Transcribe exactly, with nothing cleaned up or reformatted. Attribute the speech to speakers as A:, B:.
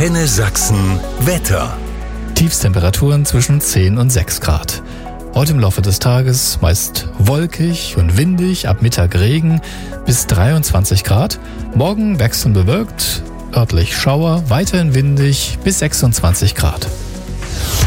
A: Antenne Sachsen Wetter.
B: Tiefstemperaturen zwischen zehn und sechs Grad. Heute im Laufe des Tages meist wolkig und windig, ab Mittag Regen bis dreiundzwanzig Grad. Morgen wechselnd bewölkt, örtlich Schauer, weiterhin windig bis sechsundzwanzig Grad.